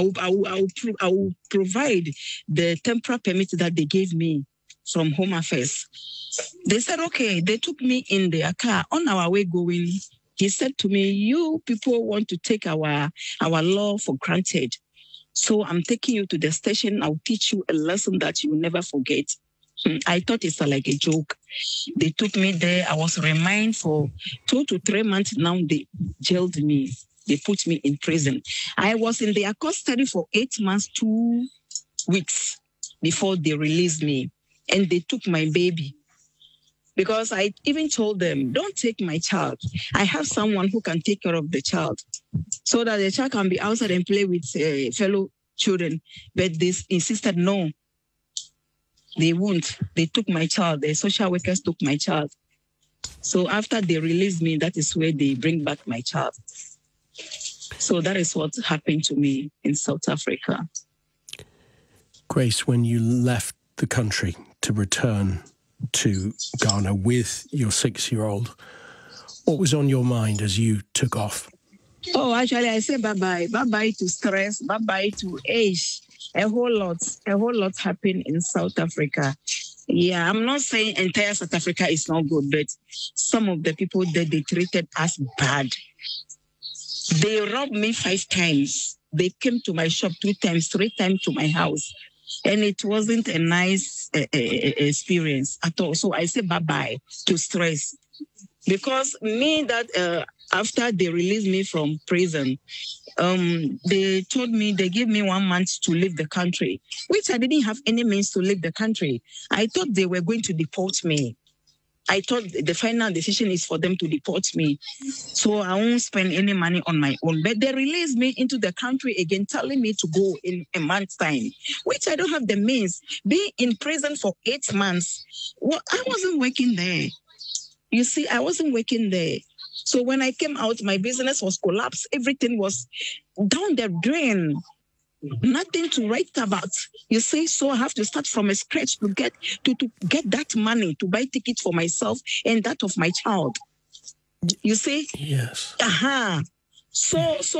[SPEAKER 18] will provide the temporary permit that they gave me from Home Affairs. They said, okay. They took me in their car. On our way going, he said to me, you people want to take our law for granted. So I'm taking you to the station. I'll teach you a lesson that you will never forget. I thought it's like a joke. They took me there. I was remanded for 2 to 3 months. Now they jailed me. They put me in prison. I was in their custody for 8 months, 2 weeks before they released me. And they took my baby. Because I even told them, don't take my child. I have someone who can take care of the child so that the child can be outside and play with fellow children. But they insisted, no. They won't. They took my child. The social workers took my child. So after they released me, that is where they bring back my child. So that is what happened to me in South Africa.
[SPEAKER 2] Grace, when you left the country to return to Ghana with your 6-year-old, what was on your mind as you took off?
[SPEAKER 18] Oh, actually, I said bye-bye. Bye-bye to stress. Bye-bye to age. A whole lot happened in South Africa. Yeah, I'm not saying entire South Africa is not good, but some of the people that they treated us bad. They robbed me 5 times. They came to my shop 2 times, 3 times to my house. and it wasn't a nice experience at all. So I say bye-bye to stress. Because me, that after they released me from prison, they told me, they gave me 1 month to leave the country, which I didn't have any means to leave the country. I thought they were going to deport me. I thought the final decision is for them to deport me. So I won't spend any money on my own. But they released me into the country again, telling me to go in a month's time, which I don't have the means. Being in prison for 8 months, well, I wasn't working there. You see, I wasn't working there. So when I came out, my business was collapsed. Everything was down the drain. Nothing to write about. You see, so I have to start from a scratch to get that money to buy tickets for myself and that of my child. You see?
[SPEAKER 2] Yes.
[SPEAKER 18] So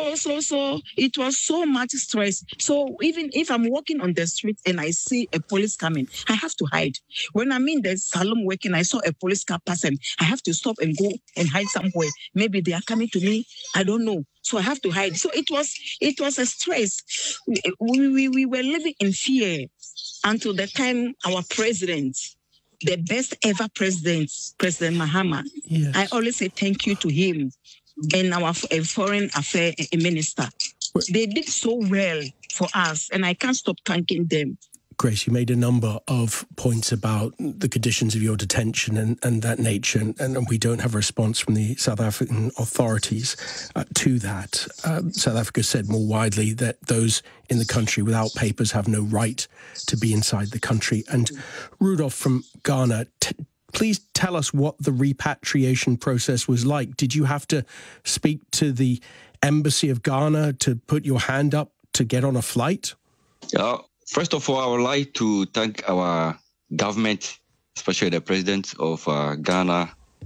[SPEAKER 18] it was so much stress. So even if I'm walking on the street and I see a police coming, I have to hide. When I'm in the salon working, I saw a police car passing. I have to stop and go and hide somewhere. Maybe they are coming to me. I don't know. So I have to hide. So it was a stress. We were living in fear until the time our president, the best ever president, President Mahama, yes. I always say thank you to him and our foreign affairs minister. They did so well for us, and I can't stop thanking them.
[SPEAKER 2] Grace, you made a number of points about the conditions of your detention and that nature, and we don't have a response from the South African authorities to that. South Africa said more widely that those in the country without papers have no right to be inside the country. And Rudolph from Ghana, please tell us what the repatriation process was like. Did you have to speak to the embassy of Ghana to put your hand up to get on a flight?
[SPEAKER 17] Yeah. First of all, I would like to thank our government, especially the president of Ghana,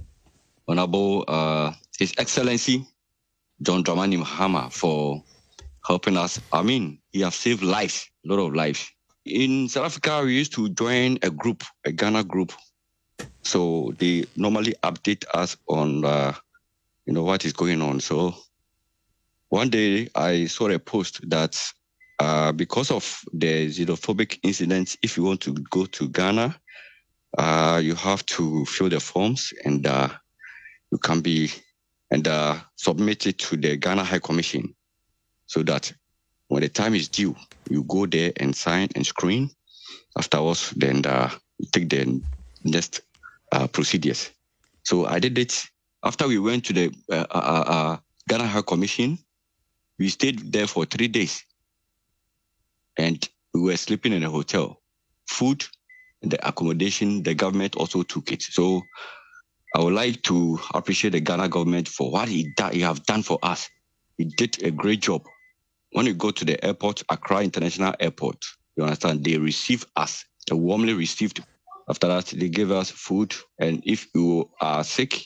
[SPEAKER 17] Honorable His Excellency John Dramani Mahama, for helping us. I mean, he has saved lives, a lot of lives. In South Africa, we used to join a group, a Ghana group. So they normally update us on, what is going on. So one day I saw a post that because of the xenophobic incidents, if you want to go to Ghana, you have to fill the forms and you can be submit it to the Ghana High Commission, so that when the time is due, you go there and sign and screen. Afterwards, then you take the next procedures. So I did it. After we went to the Ghana High Commission, we stayed there for 3 days. And we were sleeping in a hotel. Food and the accommodation, the government also took it. So I would like to appreciate the Ghana government for what he have done for us. He did a great job. When you go to the airport, Accra International Airport, you understand, they receive us, they warmly received. After that, they gave us food. And if you are sick,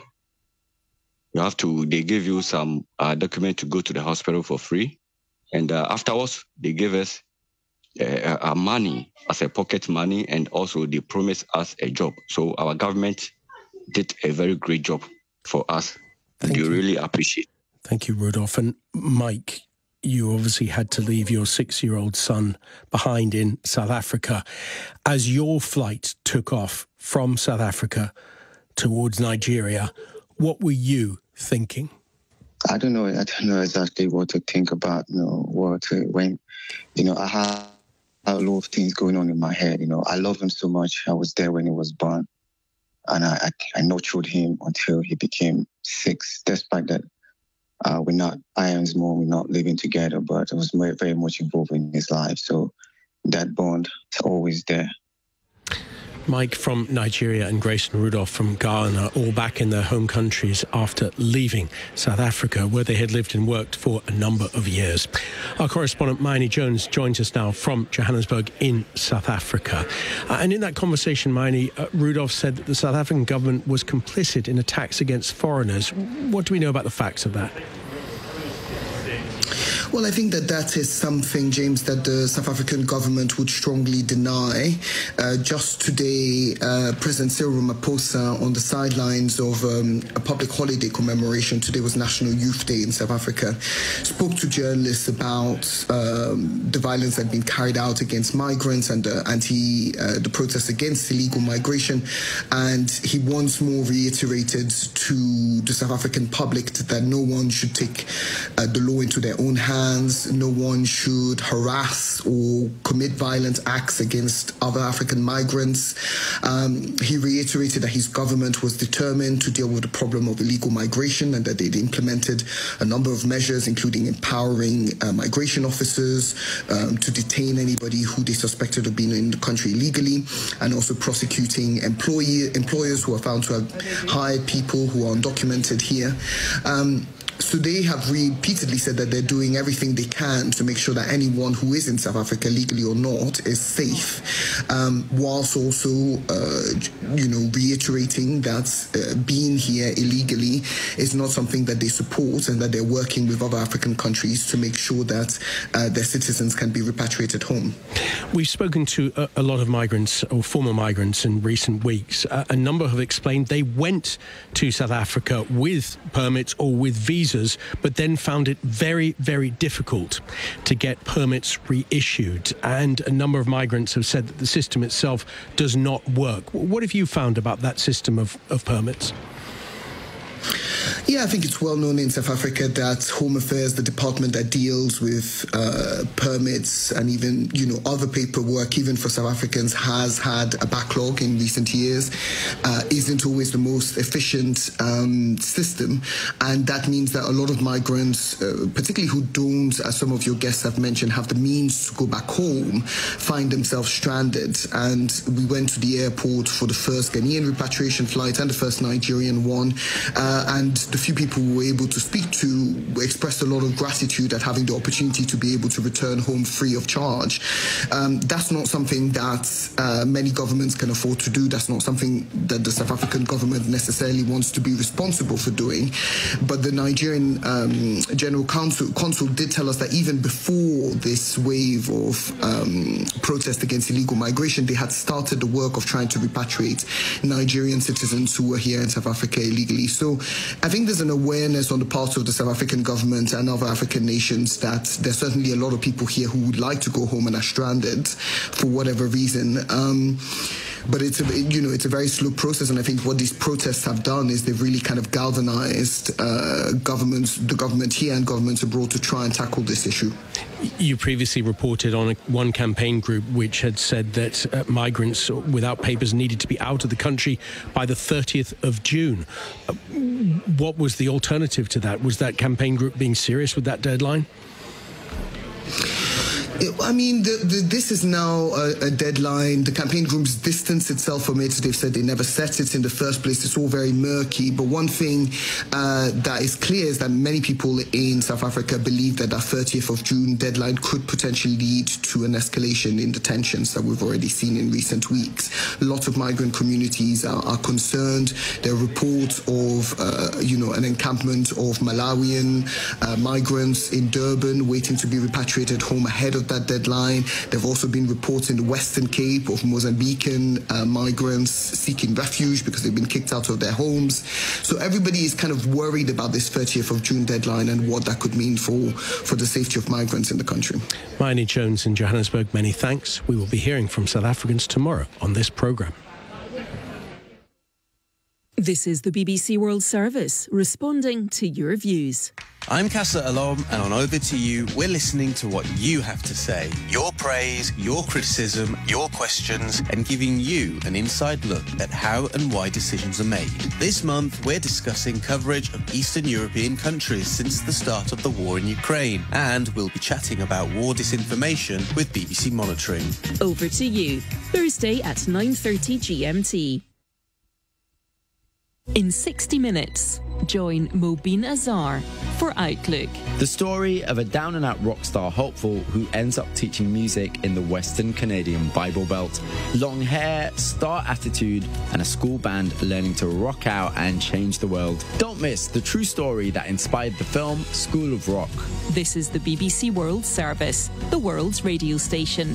[SPEAKER 17] they give you some document to go to the hospital for free. And afterwards, they gave us money as a pocket money, and also they promised us a job. So our government did a very great job for us. And we really appreciate.
[SPEAKER 2] Thank you, Rudolph. And Mike, you obviously had to leave your 6-year-old son behind in South Africa. As your flight took off from South Africa towards Nigeria, what were you thinking?
[SPEAKER 16] I don't know exactly what to think about, when I have a lot of things going on in my head. I love him so much. I was there when he was born, and I nurtured him until he became 6, despite that I and his mom, we're not living together, but I was very, very much involved in his life. So that bond is always there.
[SPEAKER 2] Mike from Nigeria and Grace and Rudolph from Ghana, all back in their home countries after leaving South Africa, where they had lived and worked for a number of years. Our correspondent, Mayeni Jones, joins us now from Johannesburg in South Africa. And in that conversation, Mayeni, Rudolph said that the South African government was complicit in attacks against foreigners. What do we know about the facts of that?
[SPEAKER 19] Well, I think that is something, James, that the South African government would strongly deny. Just today, President Cyril Ramaphosa, on the sidelines of a public holiday commemoration, today was National Youth Day in South Africa, spoke to journalists about the violence that had been carried out against migrants and the protests against illegal migration. And he once more reiterated to the South African public that no one should take the law into their own hands, no one should harass or commit violent acts against other African migrants. He reiterated that his government was determined to deal with the problem of illegal migration and that they'd implemented a number of measures, including empowering migration officers to detain anybody who they suspected of being in the country illegally, and also prosecuting employers who are found to have hired people who are undocumented here. So they have repeatedly said that they're doing everything they can to make sure that anyone who is in South Africa, legally or not, is safe, whilst also, reiterating that being here illegally is not something that they support, and that they're working with other African countries to make sure that their citizens can be repatriated home.
[SPEAKER 2] We've spoken to a lot of migrants or former migrants in recent weeks. A number have explained they went to South Africa with permits or with visas, but then found it very, very difficult to get permits reissued. And a number of migrants have said that the system itself does not work. What have you found about that system of permits?
[SPEAKER 19] Yeah, I think it's well known in South Africa that Home Affairs, the department that deals with permits and even, other paperwork, even for South Africans, has had a backlog in recent years, isn't always the most efficient system. And that means that a lot of migrants, particularly who don't, as some of your guests have mentioned, have the means to go back home, find themselves stranded. And we went to the airport for the first Ghanaian repatriation flight and the first Nigerian one. And the few people we were able to speak to expressed a lot of gratitude at having the opportunity to be able to return home free of charge. That's not something that many governments can afford to do. That's not something that the South African government necessarily wants to be responsible for doing. But the Nigerian General Consul did tell us that even before this wave of protest against illegal migration, they had started the work of trying to repatriate Nigerian citizens who were here in South Africa illegally. So I think there's an awareness on the part of the South African government and other African nations that there's certainly a lot of people here who would like to go home and are stranded for whatever reason. But it's a very slow process, and I think what these protests have done is they've really kind of galvanized the government here and governments abroad to try and tackle this issue.
[SPEAKER 2] You previously reported on one campaign group which had said that migrants without papers needed to be out of the country by the 30th of June. What was the alternative to that? Was that campaign group being serious with that deadline?
[SPEAKER 19] I mean, this is now a deadline. The campaign group's distanced itself from it. They've said they never set it in the first place. It's all very murky. But one thing that is clear is that many people in South Africa believe that that 30th of June deadline could potentially lead to an escalation in the tensions that we've already seen in recent weeks. Lots of migrant communities are concerned. There are reports of, an encampment of Malawian migrants in Durban waiting to be repatriated home ahead of that deadline. There have also been reports in the Western Cape of Mozambican migrants seeking refuge because they've been kicked out of their homes. So everybody is kind of worried about this 30th of June deadline and what that could mean for the safety of migrants in the country.
[SPEAKER 2] Mayeni Jones in Johannesburg, many thanks. We will be hearing from South Africans tomorrow on this programme.
[SPEAKER 8] This is the BBC World Service, responding to your views.
[SPEAKER 20] I'm Casa Alom, and on Over to You, we're listening to what you have to say. Your praise, your criticism, your questions, and giving you an inside look at how and why decisions are made. This month, we're discussing coverage of Eastern European countries since the start of the war in Ukraine, and we'll be chatting about war disinformation with BBC Monitoring.
[SPEAKER 8] Over to You, Thursday at 9:30 GMT. In 60 minutes, join Mobeen Azhar for Outlook.
[SPEAKER 21] The story of a down-and-out rock star hopeful who ends up teaching music in the Western Canadian Bible Belt. Long hair, star attitude, and a school band learning to rock out and change the world. Don't miss the true story that inspired the film School of Rock.
[SPEAKER 8] This is the BBC World Service, the world's radio station.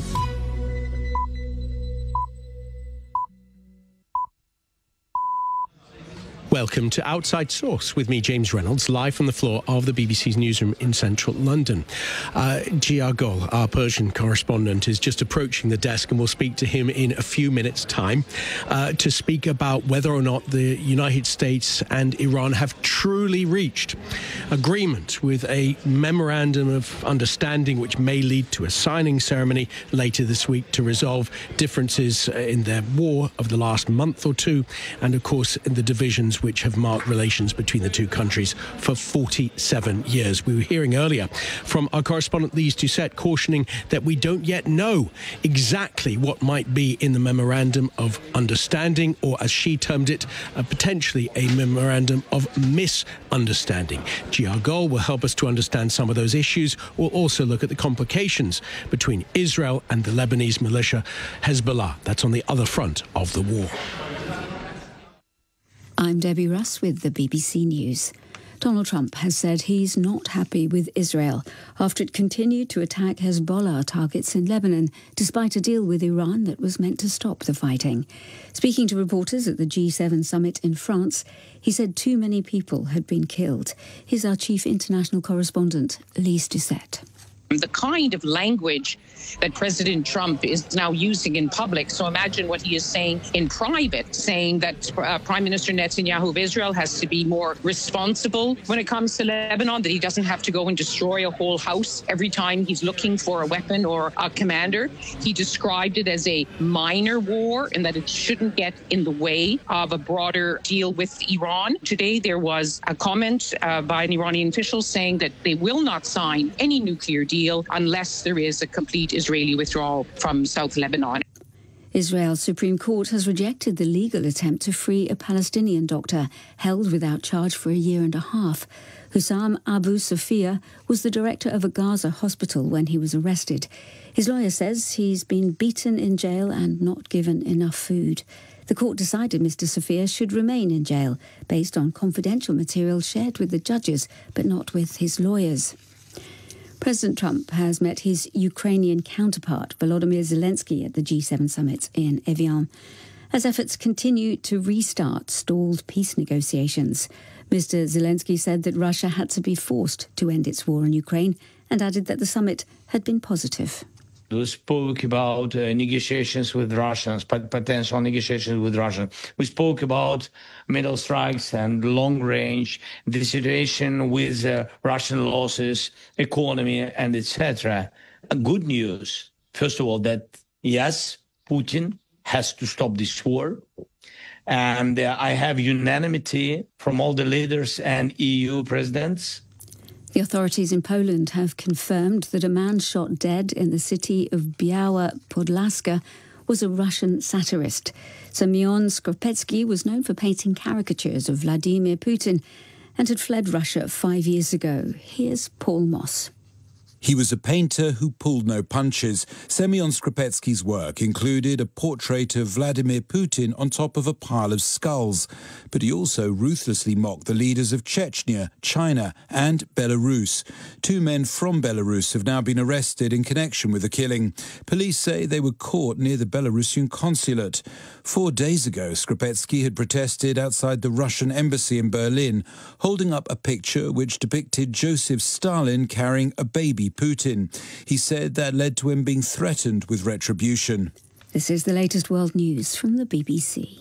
[SPEAKER 2] Welcome to Outside Source with me, James Reynolds, live from the floor of the BBC's newsroom in central London. Gia Gol, our Persian correspondent, is just approaching the desk, and we'll speak to him in a few minutes' time to speak about whether or not the United States and Iran have truly reached agreement with a memorandum of understanding which may lead to a signing ceremony later this week to resolve differences in their war of the last month or two, and of course in the divisions which have marked relations between the two countries for 47 years. We were hearing earlier from our correspondent Lise Doucette cautioning that we don't yet know exactly what might be in the memorandum of understanding, or as she termed it, potentially a memorandum of misunderstanding. Gia Gol will help us to understand some of those issues. We'll also look at the complications between Israel and the Lebanese militia Hezbollah. That's on the other front of the war.
[SPEAKER 14] I'm Debbie Russ with the BBC News. Donald Trump has said he's not happy with Israel after it continued to attack Hezbollah targets in Lebanon, despite a deal with Iran that was meant to stop the fighting. Speaking to reporters at the G7 summit in France, he said too many people had been killed. Here's our chief international correspondent, Lise Doucette.
[SPEAKER 1] The kind of language that President Trump is now using in public. So imagine what he is saying in private, saying that Prime Minister Netanyahu of Israel has to be more responsible when it comes to Lebanon, that he doesn't have to go and destroy a whole house every time he's looking for a weapon or a commander. He described it as a minor war and that it shouldn't get in the way of a broader deal with Iran. Today, there was a comment by an Iranian official saying that they will not sign any nuclear deal unless there is a complete Israeli withdrawal from South Lebanon.
[SPEAKER 14] Israel's Supreme Court has rejected the legal attempt to free a Palestinian doctor held without charge for a year and a half. Hussam Abu Sofia was the director of a Gaza hospital when he was arrested. His lawyer says he's been beaten in jail and not given enough food. The court decided Mr. Sofia should remain in jail based on confidential material shared with the judges, but not with his lawyers. President Trump has met his Ukrainian counterpart, Volodymyr Zelensky, at the G7 summit in Evian, as efforts continue to restart stalled peace negotiations. Mr. Zelensky said that Russia had to be forced to end its war in Ukraine and added that the summit had been positive.
[SPEAKER 22] We spoke about negotiations with Russians, potential negotiations with Russia. We spoke about middle strikes and long range, the situation with Russian losses, economy, and etc. Good news, first of all, that yes, Putin has to stop this war. And I have unanimity from all the leaders and EU presidents.
[SPEAKER 14] The authorities in Poland have confirmed that a man shot dead in the city of Biała Podlaska was a Russian satirist. Semyon Skropetsky was known for painting caricatures of Vladimir Putin and had fled Russia 5 years ago. Here's Paul Moss.
[SPEAKER 23] He was a painter who pulled no punches. Semyon Skropetsky's work included a portrait of Vladimir Putin on top of a pile of skulls. But he also ruthlessly mocked the leaders of Chechnya, China and Belarus. 2 men from Belarus have now been arrested in connection with the killing. Police say they were caught near the Belarusian consulate. 4 days ago, Skropetsky had protested outside the Russian embassy in Berlin, holding up a picture which depicted Joseph Stalin carrying a baby Putin. He said that led to him being threatened with retribution.
[SPEAKER 14] This is the latest world news from the BBC.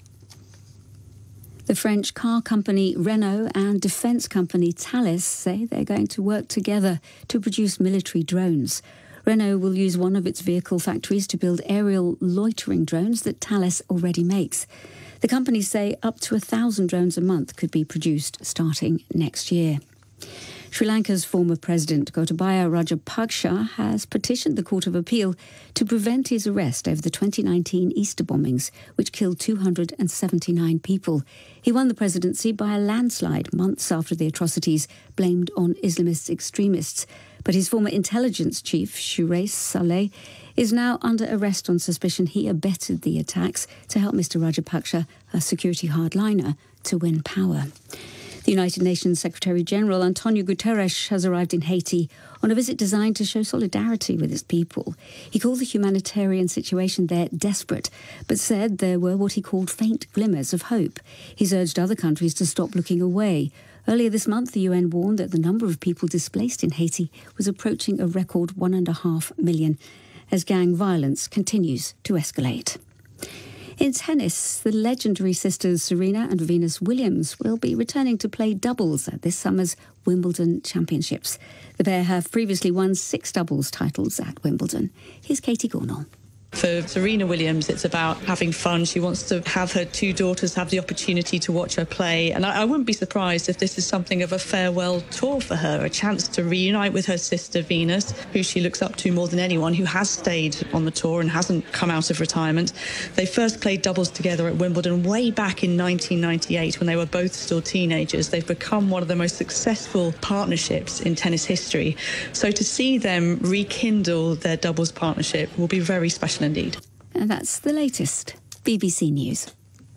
[SPEAKER 14] The French car company Renault and defence company Thales say they're going to work together to produce military drones. Renault will use one of its vehicle factories to build aerial loitering drones that Thales already makes. The companies say up to 1,000 drones a month could be produced starting next year. Sri Lanka's former president Gotabaya Rajapaksa has petitioned the Court of Appeal to prevent his arrest over the 2019 Easter bombings, which killed 279 people. He won the presidency by a landslide months after the atrocities blamed on Islamist extremists. But his former intelligence chief, Suresh Saleh, is now under arrest on suspicion he abetted the attacks to help Mr. Rajapaksa, a security hardliner, to win power. The United Nations Secretary-General Antonio Guterres has arrived in Haiti on a visit designed to show solidarity with its people. He called the humanitarian situation there desperate, but said there were what he called faint glimmers of hope. He's urged other countries to stop looking away. Earlier this month, the UN warned that the number of people displaced in Haiti was approaching a record 1.5 million as gang violence continues to escalate. In tennis, the legendary sisters Serena and Venus Williams will be returning to play doubles at this summer's Wimbledon Championships. The pair have previously won 6 doubles titles at Wimbledon. Here's Katie Gornall.
[SPEAKER 7] For Serena Williams, it's about having fun. She wants to have her 2 daughters have the opportunity to watch her play. And I wouldn't be surprised if this is something of a farewell tour for her, a chance to reunite with her sister Venus, who she looks up to more than anyone, who has stayed on the tour and hasn't come out of retirement. They first played doubles together at Wimbledon way back in 1998 when they were both still teenagers. They've become one of the most successful partnerships in tennis history. So to see them rekindle their doubles partnership will be very special indeed.
[SPEAKER 14] And that's the latest. BBC News.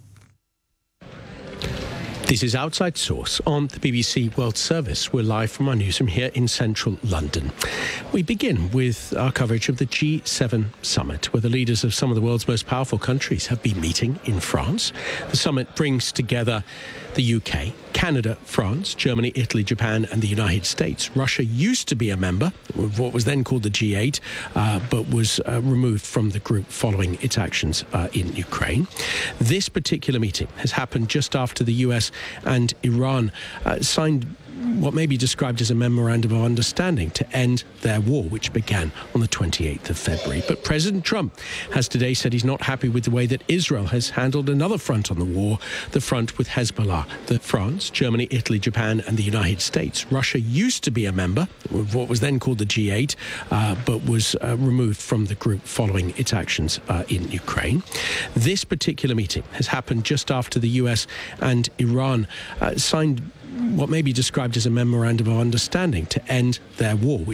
[SPEAKER 2] This is Outside Source on the BBC World Service. We're live from our newsroom here in central London. We begin with our coverage of the G7 summit, where the leaders of some of the world's most powerful countries have been meeting in France. The summit brings together the UK, Canada, France, Germany, Italy, Japan and the United States. Russia used to be a member of what was then called the G8, but was removed from the group following its actions in Ukraine. This particular meeting has happened just after the US and Iran signed what may be described as a memorandum of understanding to end their war, which began on the 28th of February. But President Trump has today said he's not happy with the way that Israel has handled another front on the war, the front with Hezbollah. The France, Germany, Italy, Japan and the United States. Russia used to be a member of what was then called the G8, but was removed from the group following its actions in Ukraine. This particular meeting has happened just after the US and Iran signed what may be described as a memorandum of understanding to end their war,